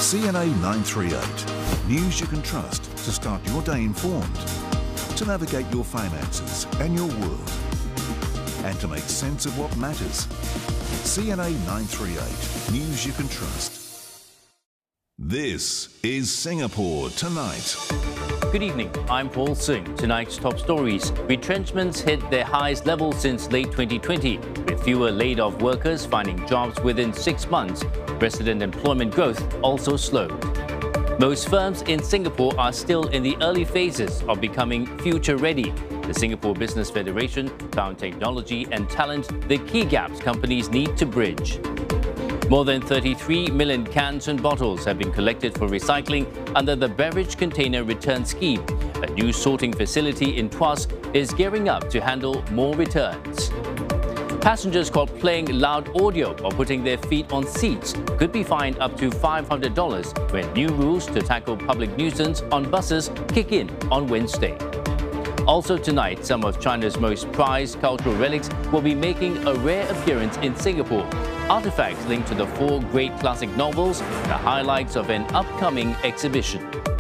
CNA 938. News you can trust to start your day informed, to navigate your finances and your world, and to make sense of what matters. CNA 938. News you can trust. This is Singapore Tonight. Good evening, I'm Paul Singh. Tonight's top stories. Retrenchments hit their highest level since late 2020, with fewer laid-off workers finding jobs within 6 months. Resident employment growth also slowed. Most firms in Singapore are still in the early phases of becoming future-ready. The Singapore Business Federation found technology and talent the key gaps companies need to bridge. More than 33 million cans and bottles have been collected for recycling under the Beverage Container Return Scheme. A new sorting facility in Tuas is gearing up to handle more returns. Passengers caught playing loud audio or putting their feet on seats could be fined up to $500 when new rules to tackle public nuisance on buses kick in on Wednesday. Also tonight, some of China's most prized cultural relics will be making a rare appearance in Singapore. Artifacts linked to the 4 great classic novels, the highlights of an upcoming exhibition.